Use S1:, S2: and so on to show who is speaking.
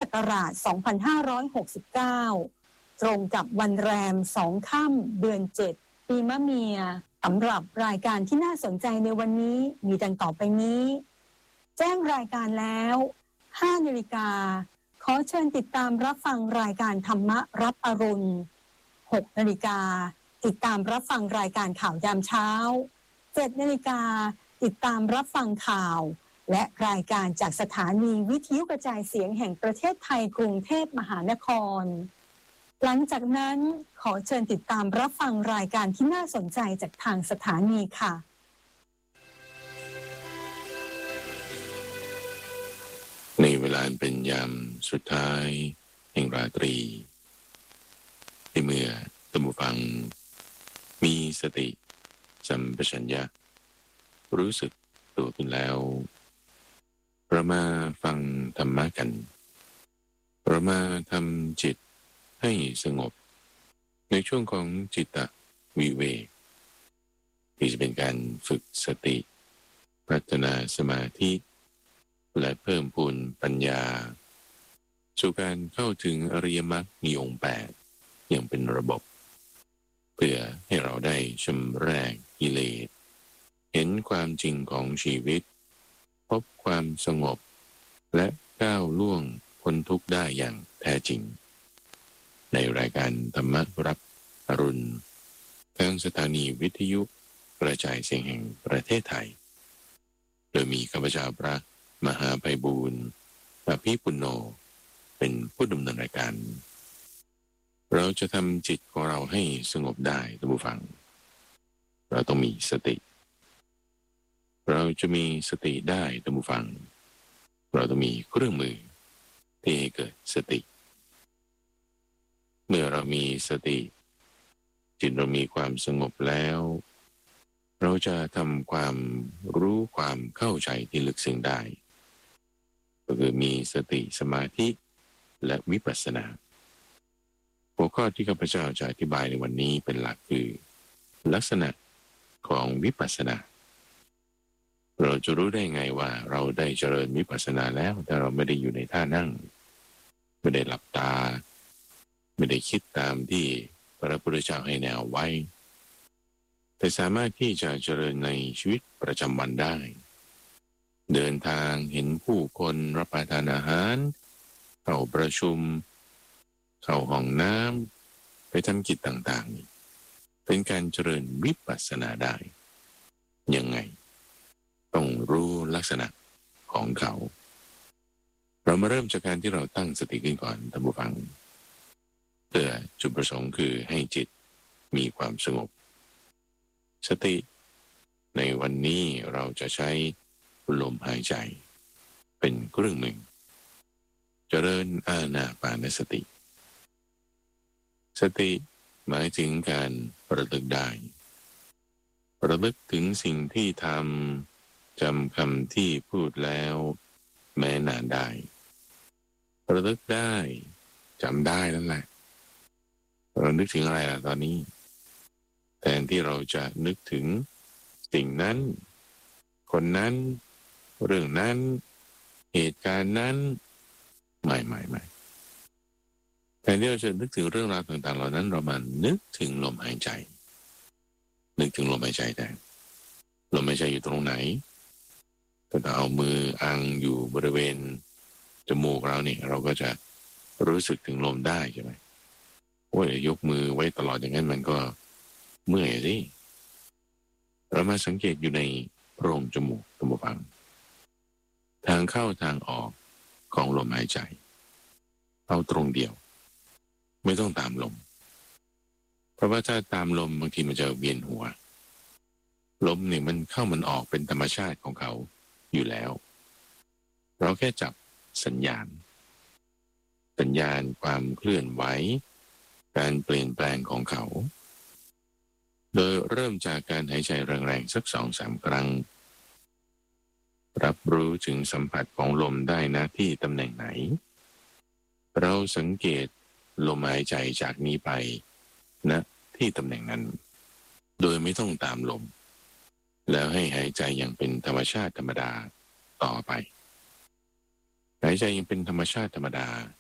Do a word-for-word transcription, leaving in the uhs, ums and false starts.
S1: กราช สองพันห้าร้อยหกสิบเก้า ตรงกับวันแรมสองค่ำเดือนเจ็ดปีมะเมียสำหรับรายการที่น่าสนใจในวันนี้มีดังต่อไปนี้ แจ้งรายการแล้ว ห้านาฬิกาขอเชิญติดตามรับฟังรายการธรรมะรับอรุณ หกนาฬิกาติดตามรับฟังรายการข่าวยามเช้า เจ็ดนาฬิกาติดตามรับฟังข่าวและรายการจากสถานีวิทยุกระจายเสียงแห่งประเทศไทยกรุงเทพมหานครหลังจากนั้นขอเชิญติดตามรับฟังรายการที่น่าสนใจจากทางสถานีค่ะ
S2: ในเวลาเป็นยามสุดท้ายแห่งราตรีในเมื่อท่านผู้ฟังมีสติสัมปชัญญะรู้สึกตัวขึ้นแล้วเรามาฟังธรรมะกันเรามาทำจิตให้สงบในช่วงของจิตตวิเวกที่จะเป็นการฝึกสติพัฒนาสมาธิและเพิ่มพูนปัญญาสู่การเข้าถึงอริยมรรคมีองค์แปดอย่างเป็นระบบเพื่อให้เราได้ชำระกิเลสเห็นความจริงของชีวิตพบความสงบและก้าวล่วงพ้นทุกข์ได้อย่างแท้จริงในรายการธรรมะรับอรุณทางสถานีวิทยุกระจายเสียงแห่งประเทศไทยโดยมีข้าพเจ้าพระมหาไพบูลย์อภิปุณโญเป็นผู้ดำเนินรายการเราจะทำจิตของเราให้สงบได้ท่านผู้ฟังเราต้องมีสติเราจะมีสติได้ท่านผู้ฟังเราต้องมีเครื่องมือที่ให้เกิดสติเมื่อเรามีสติจิตเรามีความสงบแล้วเราจะทำความรู้ความเข้าใจที่ลึกซึ้งได้ก็คือมีสติสมาธิและวิปัสสนาหัวข้อที่ข้าพเจ้าจะอธิบายในวันนี้เป็นหลักคือลักษณะของวิปัสสนาเราจะรู้ได้ไงว่าเราได้เจริญวิปัสสนาแล้วแต่เราไม่ได้อยู่ในท่านั่งไม่ได้หลับตาไม่ได้คิดตามที่พระพุทธเจ้าให้แนวไว้แต่สามารถที่จะเจริญในชีวิตประจำวันได้เดินทางเห็นผู้คนรับประทานอาหารเข้าประชุมเข้าห้องน้ำไปทำกิจต่างๆเป็นการเจริญวิปัสสนาได้ยังไงต้องรู้ลักษณะของเขาเรามาเริ่มจากการที่เราตั้งสติขึ้นก่อนท่านผู้ฟังเพื่อจุดประสงค์คือให้จิตมีความสงบสติในวันนี้เราจะใช้ลมหายใจเป็นเครื่องมือเจริญอานาปานสติสติหมายถึงการระลึกได้ระลึกถึงสิ่งที่ทำจำคำที่พูดแล้วแม้นานได้ระลึกได้จำได้นั่นแหละเรานึกถึงอะไรล่ะตอนนี้แทนที่เราจะนึกถึงสิ่งนั้นคนนั้นเรื่องนั้นเหตุการณ์นั้นไม่ไม่ไม่แทนที่เราจะนึกถึงเรื่องราวต่างๆเหล่านั้นเรามานึกถึงลมหายใจนึกถึงลมหายใจแต่ลมหายใจอยู่ตรงไหนถ้าเอามืออังอยู่บริเวณจมูกเราเนี่ยเราก็จะรู้สึกถึงลมได้ใช่ไหมโอ้ยยกมือไว้ตลอดอย่างนั้นมันก็เมื่อยสิเรามาสังเกตอยู่ในโพรงจมูกท่านผู้ฟังทางเข้าทางออกของลมหายใจเอาตรงเดียวไม่ต้องตามลมเพราะว่าถ้าตามลมบางทีมันจะเวียนหัวลมเนี่ยมันเข้ามันออกเป็นธรรมชาติของเขาอยู่แล้วเราแค่จับสัญญาณสัญญาณความเคลื่อนไหวการเปลี่ยนแปลงของเขาโดยเริ่มจากการหายใจแรงๆสักสองสามครั้งรับรู้ถึงสัมผัสของลมได้นะที่ตำแหน่งไหนเราสังเกตลมหายใจจากนี้ไปนะที่ตำแหน่งนั้นโดยไม่ต้องตามลมแล้วให้หายใจอย่างเป็นธรรมชาติธรรมดาต่อไปหายใจยังเป็นธรรมชาติธรรมดา